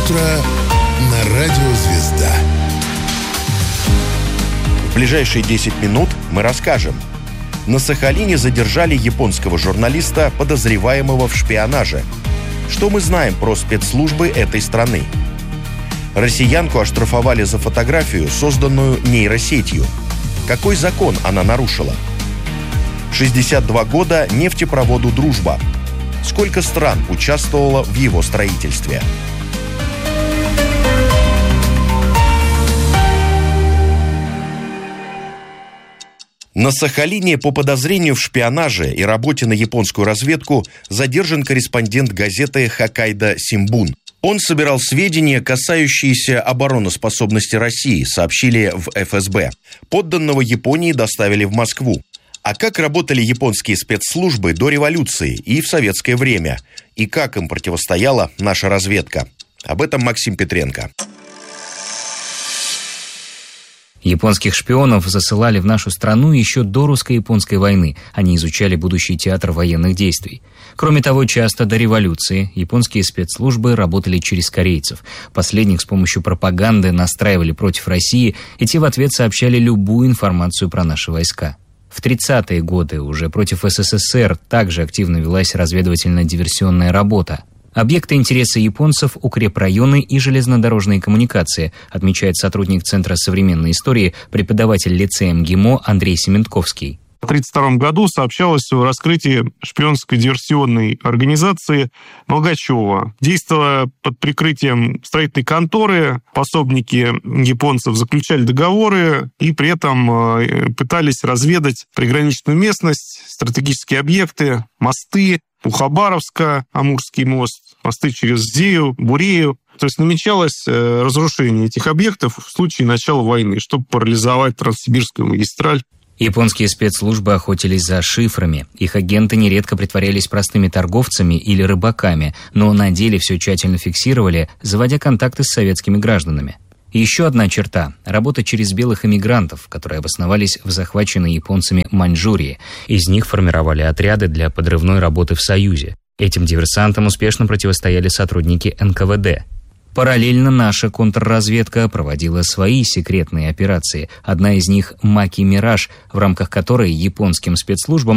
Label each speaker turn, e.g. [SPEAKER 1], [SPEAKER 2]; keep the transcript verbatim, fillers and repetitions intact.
[SPEAKER 1] утро на радио «Звезда».
[SPEAKER 2] В ближайшие десять минут мы расскажем. На Сахалине задержали японского журналиста, подозреваемого в шпионаже. Что мы знаем про спецслужбы этой страны? Россиянку оштрафовали за фотографию, созданную нейросетью. Какой закон она нарушила? шестьдесят два года нефтепроводу «Дружба». Сколько стран участвовало в его строительстве? На Сахалине по подозрению в шпионаже и работе на японскую разведку задержан корреспондент газеты «Хоккайдо Симбун». Он собирал сведения, касающиеся обороноспособности России, сообщили в эф эс бэ. Подданного Японии доставили в Москву. А как работали японские спецслужбы до революции и в советское время? И как им противостояла наша разведка? Об этом Максим Петренко.
[SPEAKER 3] Японских шпионов засылали в нашу страну еще до русско-японской войны. Они изучали будущий театр военных действий. Кроме того, часто до революции японские спецслужбы работали через корейцев. Последних с помощью пропаганды настраивали против России, и те в ответ сообщали любую информацию про наши войска. В тридцатые годы уже против эс эс эс эр также активно велась разведывательно-диверсионная работа. Объекты интереса японцев – укрепрайоны и железнодорожные коммуникации, отмечает сотрудник Центра современной истории, преподаватель лицея МГИМО Андрей Сементковский.
[SPEAKER 4] В тысяча девятьсот тридцать втором году сообщалось о раскрытии шпионской диверсионной организации Молгачева. Действуя под прикрытием строительной конторы, пособники японцев заключали договоры и при этом пытались разведать приграничную местность, стратегические объекты, мосты. У Хабаровска Амурский мост, мосты через Зею, Бурею. То есть намечалось разрушение этих объектов в случае начала войны, чтобы парализовать Транссибирскую магистраль.
[SPEAKER 3] Японские спецслужбы охотились за шифрами. Их агенты нередко притворялись простыми торговцами или рыбаками, но на деле все тщательно фиксировали, заводя контакты с советскими гражданами. Еще одна черта – работа через белых эмигрантов, которые обосновались в захваченной японцами Маньчжурии. Из них формировали отряды для подрывной работы в Союзе. Этим диверсантам успешно противостояли сотрудники эн ка вэ дэ. Параллельно наша контрразведка проводила свои секретные операции. Одна из них – «Маки Мираж», в рамках которой японским спецслужбам